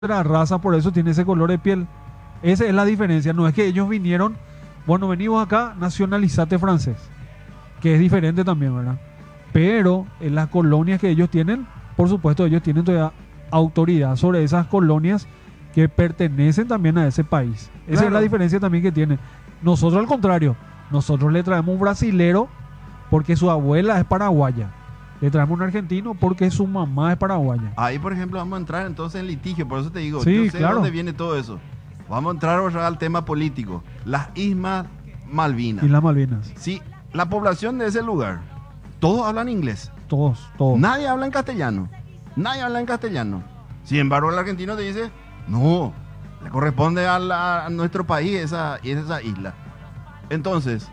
otra raza, por eso tiene ese color de piel. Esa es la diferencia. No es que ellos vinieron, bueno, venimos acá, nacionalizate francés, que es diferente también, ¿verdad? Pero en las colonias que ellos tienen, por supuesto, ellos tienen todavía autoridad sobre esas colonias que pertenecen también a ese país. Esa Claro. es la diferencia también que tiene. Nosotros al contrario, nosotros le traemos un brasilero porque su abuela es paraguaya. Le traemos un argentino porque su mamá es paraguaya. Ahí, por ejemplo, vamos a entrar entonces en litigio, por eso te digo, Sí, yo sé claro. dónde viene todo eso. Vamos a entrar ahora al tema político. Las Islas Malvinas. Y las Malvinas. Sí, la población de ese lugar, todos hablan inglés. Todos, todos. Nadie habla en castellano. Nadie habla en castellano. Sin embargo, el argentino te dice, no, le corresponde a nuestro país esa isla. Entonces,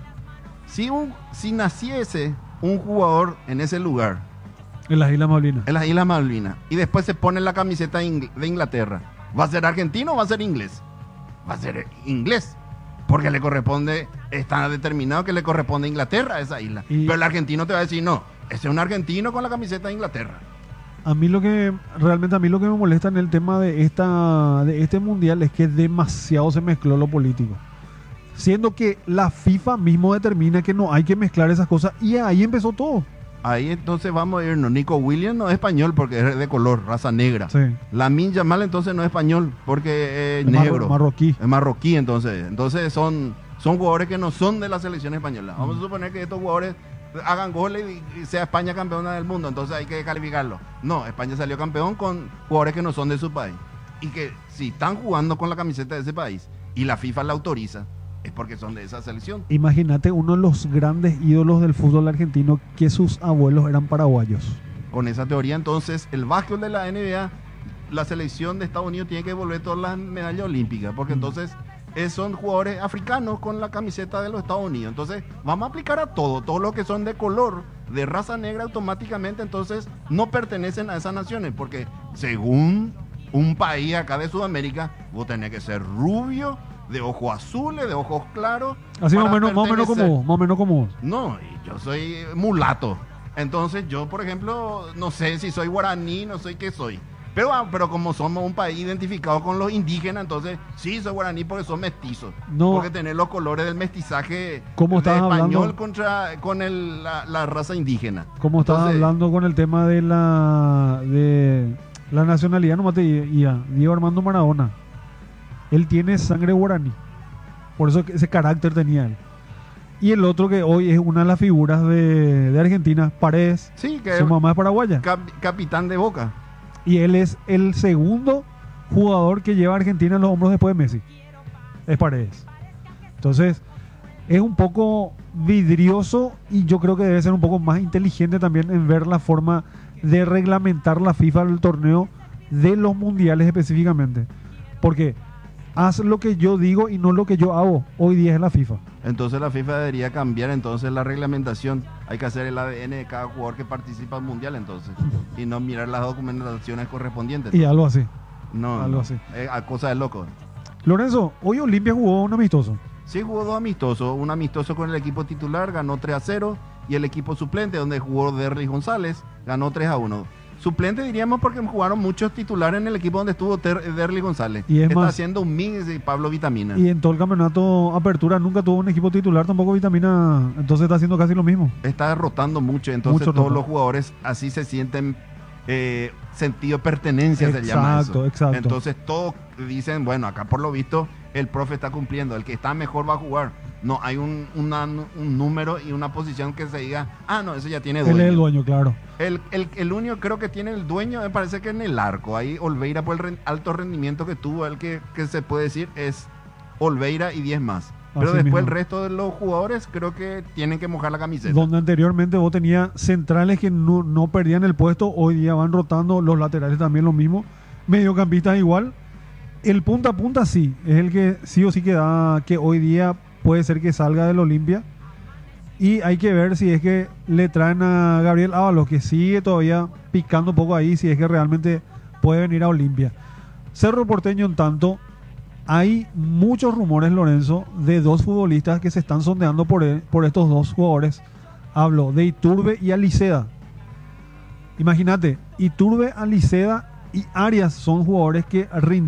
si naciese un jugador en ese lugar, En las Islas Malvinas. en las Islas Malvinas, y después se pone la camiseta de Inglaterra, ¿va a ser argentino o va a ser inglés? Va a ser inglés. Porque le corresponde, está determinado que le corresponde a Inglaterra a esa isla. Y- Pero el argentino te va a decir, no, ese es un argentino con la camiseta de Inglaterra. Realmente a mí lo que me molesta en el tema de este mundial es que demasiado se mezcló lo político. Siendo que la FIFA mismo determina que no hay que mezclar esas cosas y ahí empezó todo. Ahí entonces vamos a irnos. Nico Williams no es español porque es de color, raza negra. Sí. Lamine Yamal entonces no es español porque es Es negro. marroquí. Es marroquí entonces. Entonces son jugadores que no son de la selección española. Vamos a suponer que estos jugadores hagan goles y sea España campeona del mundo. Entonces hay que calificarlo. No, España salió campeón con jugadores que no son de su país. Y que si están jugando con la camiseta de ese país y la FIFA la autoriza, es porque son de esa selección. Imagínate uno de los grandes ídolos del fútbol argentino que sus abuelos eran paraguayos. Con esa teoría, entonces, el básquetbol de la NBA, la selección de Estados Unidos tiene que devolver todas las medallas olímpicas, porque entonces son jugadores africanos con la camiseta de los Estados Unidos. Entonces, vamos a aplicar a todo lo que son de color, de raza negra, automáticamente, entonces, no pertenecen a esas naciones, porque según un país acá de Sudamérica, vos tenés que ser rubio, de ojos azules, de ojos claros. Así más o para menos como pertenecer. vos, más o menos como vos. No, y yo soy mulato. Entonces yo, por ejemplo, no sé si soy guaraní, no sé qué soy. Pero como somos un país identificado con los indígenas, entonces sí soy guaraní porque son mestizos. No. Porque tener los colores del mestizaje ¿Cómo de estabas español hablando? con la raza indígena. Como estabas Entonces, hablando con el tema de la nacionalidad, nomás te diga, Diego Armando Maradona. Él tiene sangre guaraní. Por eso que ese carácter tenía él. Y el otro que hoy es una de las figuras de Argentina, Paredes. Sí, que Su es mamá es paraguaya. capitán de Boca. Y él es el segundo jugador que lleva a Argentina en los hombros después de Messi. Es Paredes. Entonces, es un poco vidrioso y yo creo que debe ser un poco más inteligente también en ver la forma de reglamentar la FIFA el torneo de los mundiales específicamente. Porque haz lo que yo digo y no lo que yo hago. Hoy día es la FIFA. Entonces la FIFA debería cambiar entonces la reglamentación. Hay que hacer el ADN de cada jugador que participa en mundial entonces. Y no mirar las documentaciones correspondientes. Y algo así. No, algo no. así. Es a cosa de loco. Lorenzo, hoy Olimpia jugó un amistoso. Sí, jugó dos amistosos. Un amistoso con el equipo titular, ganó 3-0. Y el equipo suplente, donde jugó Derlis González, ganó 3-1. Suplente diríamos porque jugaron muchos titulares en el equipo donde estuvo Derlis González. Y es Está más- haciendo un mix y Pablo Vitamina. Y en todo el campeonato Apertura nunca tuvo un equipo titular, tampoco Vitamina. Entonces está haciendo casi lo mismo. Está rotando mucho, entonces Mucho todos roto. los jugadores así se sienten sentido de pertenencia, se llama Exacto, eso. exacto. Entonces todos dicen, bueno, acá por lo visto el profe está cumpliendo, el que está mejor va a jugar. No hay un número y una posición que se diga, ah, no, ese ya tiene dueño. Él es el dueño, claro. El único creo que tiene el dueño, me parece que en el arco. Ahí Olveira, por el alto rendimiento que tuvo, el que se puede decir es Olveira y 10 más. Pero Así después mismo. el resto de los jugadores creo que tienen que mojar la camiseta. Donde anteriormente vos tenías centrales que no perdían el puesto, hoy día van rotando, los laterales también lo mismo, mediocampistas igual. El punta a punta sí, es el que sí o sí que hoy día puede ser que salga del Olimpia. Y hay que ver si es que le traen a Gabriel Ábalos, que sigue todavía picando un poco ahí, si es que realmente puede venir a Olimpia. Cerro Porteño, en tanto, hay muchos rumores, Lorenzo, de dos futbolistas que se están sondeando por estos dos jugadores. Hablo de Iturbe y Aliceda. Imagínate, Iturbe, Aliceda y Arias son jugadores que